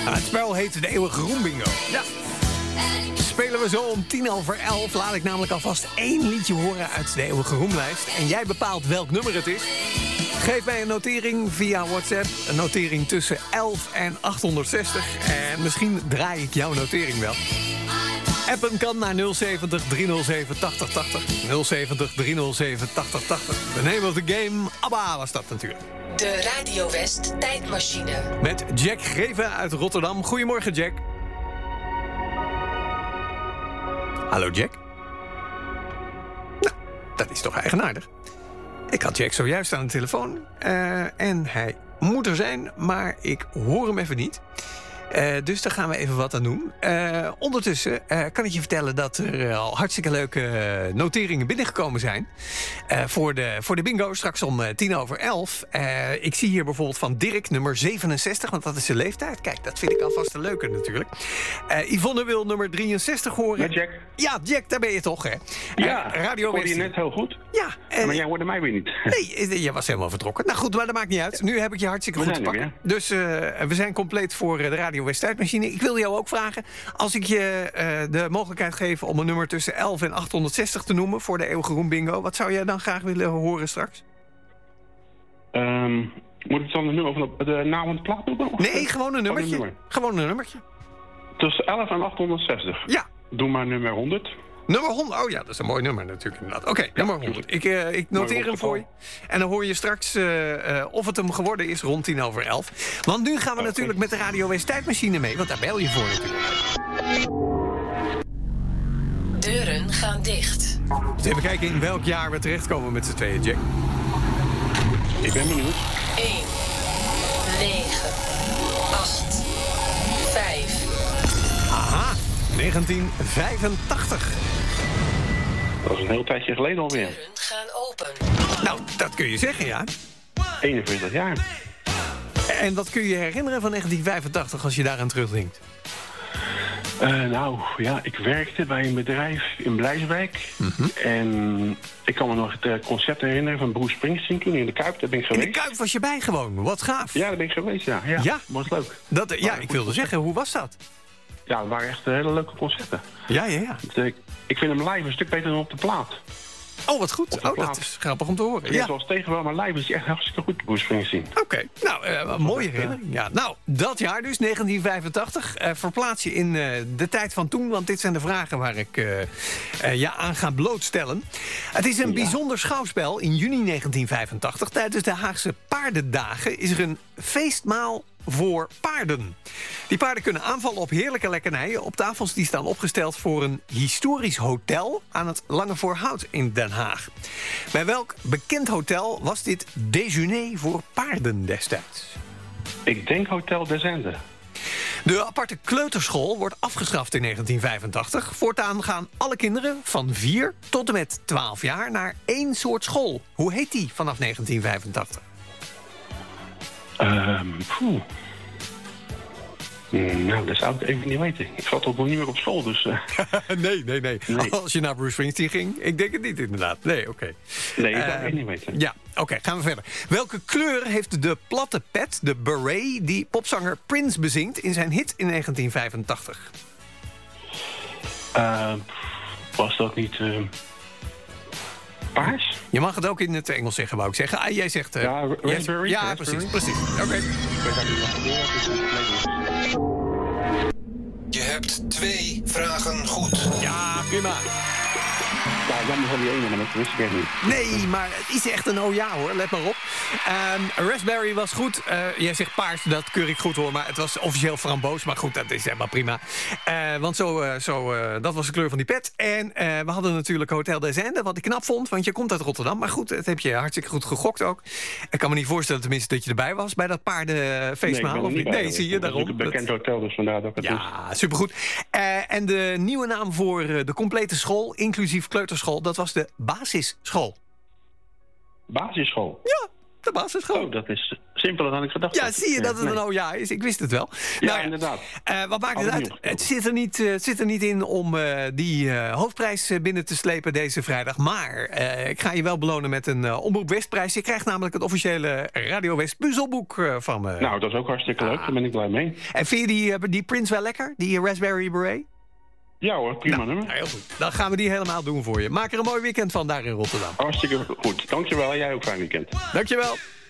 Het spel heet de Eeuwige Roem Bingo. Ja. Spelen we zo om 11:10. Laat ik namelijk alvast 1 liedje horen uit de Eeuwige Roemlijst. En jij bepaalt welk nummer het is. Geef mij een notering via WhatsApp. Een notering tussen 11 en 860. En misschien draai ik jouw notering wel. Appen kan naar 070 307 8080. 070 307 8080. The name of the game. ABBA was dat natuurlijk. De Radio West tijdmachine. Met Jack Greven uit Rotterdam. Goedemorgen, Jack. Hallo, Jack. Nou, dat is toch eigenaardig. Ik had Jack zojuist aan de telefoon. En hij moet er zijn, maar ik hoor hem even niet. Dus daar gaan we even wat aan doen. Ondertussen kan ik je vertellen dat er al hartstikke leuke noteringen binnengekomen zijn. Voor de bingo, straks om 11:10. Ik zie hier bijvoorbeeld van Dirk, nummer 67, want dat is zijn leeftijd. Kijk, dat vind ik alvast een leuke natuurlijk. Yvonne wil nummer 63 horen. Met Jack. Ja, Jack, daar ben je toch, hè? Ja, Radio ik hoorde je net heel goed. Ja. Maar jij hoorde mij weer niet. Nee, je was helemaal vertrokken. Nou goed, maar dat maakt niet uit. Nu heb ik je hartstikke goed te pakken. Dus we zijn compleet voor de Radio West tijdmachine. Ik wil jou ook vragen, als ik je de mogelijkheid geef om een nummer tussen 11 en 860 te noemen voor de Eeuwige Roem Bingo, wat zou jij dan graag willen horen straks? Moet ik dan de nummer van de naam van de plaat doen? Nee, gewoon een nummertje. Gewoon een nummertje. Tussen 11 en 860? Ja. Doe maar nummer 100. Nummer 100, oh ja, dat is een mooi nummer natuurlijk inderdaad. Oké, nummer 100. Ik noteer hem voor je. En dan hoor je straks of het hem geworden is rond 11:10. Want nu gaan we natuurlijk met de Radio West tijdmachine mee, want daar bel je voor natuurlijk. Deuren gaan dicht. Dus even kijken in welk jaar we terechtkomen met z'n tweeën, Jack. Ik ben benieuwd. 1, 9, 8, 5. Aha, 1985. Dat is een heel tijdje geleden alweer. Deuren gaan open. Nou, dat kun je zeggen, ja. 41 jaar. En wat kun je herinneren van 1985 als je daaraan terugdenkt? Nou, ja, ik werkte bij een bedrijf in Blijswijk. En ik kan me nog het concert herinneren van Bruce Springsteen toen in de Kuip. Daar ben ik geweest. In de Kuip was je bij gewoon, wat gaaf. Ja, daar ben ik geweest, ja. Ja? Was leuk. Ik wilde zeggen, hoe was dat? Ja, het waren echt hele leuke concerten. Ja. Dus, ik vind hem live een stuk beter dan op de plaat. Oh, wat goed. Dat is grappig om te horen. Ja, zoals tegen wel, maar live is hij echt hartstikke goed, Bruce Springsteen. Oké, nou, een mooie herinnering. Ja. Nou, dat jaar dus, 1985. Verplaats je in de tijd van toen, want dit zijn de vragen waar ik je aan ga blootstellen. Het is een bijzonder schouwspel. In juni 1985, tijdens de Haagse Paardendagen, is er een feestmaal voor paarden. Die paarden kunnen aanvallen op heerlijke lekkernijen op tafels die staan opgesteld voor een historisch hotel aan het Lange Voorhout in Den Haag. Bij welk bekend hotel was dit déjeuner voor paarden destijds? Ik denk Hotel des Ende. De aparte kleuterschool wordt afgeschaft in 1985. Voortaan gaan alle kinderen van 4 tot en met 12 jaar naar één soort school. Hoe heet die vanaf 1985? Nou, dat zou ik even niet weten. Ik zat ook nog niet meer op school, dus... Nee. Als je naar Bruce Springsteen ging, ik denk het niet inderdaad. Nee, oké. Nee, dat zou ik niet weten. Ja, oké, gaan we verder. Welke kleur heeft de platte pet, de beret, die popzanger Prince bezingt in zijn hit in 1985? Was dat niet... paars? Je mag het ook in het Engels zeggen, wou ik zeggen. Jij zegt... raspberry? Ja, precies. Oké. Je hebt 2 vragen goed. Ja, prima. Ja, jammer van die ene, maar dat wist ik echt niet. Nee, maar het is echt een ja hoor, let maar op. Raspberry was goed. Jij zegt paars, dat keur ik goed hoor. Maar het was officieel framboos, maar goed, dat is helemaal prima. Want dat was de kleur van die pet. En we hadden natuurlijk Hotel des Ende, wat ik knap vond. Want je komt uit Rotterdam. Maar goed, dat heb je hartstikke goed gegokt ook. Ik kan me niet voorstellen tenminste dat je erbij was bij dat paardenfeestmaal. Nee, zie je, daarom. Het is ook een bekend hotel, dus vandaar dat ik het Ja, supergoed. En de nieuwe naam voor de complete school, inclusief kleuterschool, dat was de basisschool. Basisschool? Ja. Dat was het gewoon. Oh, dat is simpeler dan ik gedacht had. Ja, zie je dat het een OJA is? Ik wist het wel. Ja, inderdaad. Wat maakt het uit? Het zit er niet in om die hoofdprijs binnen te slepen deze vrijdag. Maar ik ga je wel belonen met een Omroep Westprijs. Je krijgt namelijk het officiële Radio West puzzelboek van me. Nou, dat is ook hartstikke leuk. Daar ben ik blij mee. En vind je die Prince wel lekker? Die Raspberry Beret? Ja hoor, prima nummer. Nou, heel goed. Dan gaan we die helemaal doen voor je. Maak er een mooi weekend van daar in Rotterdam. Hartstikke goed. Dankjewel. Jij ook fijn weekend. Dankjewel.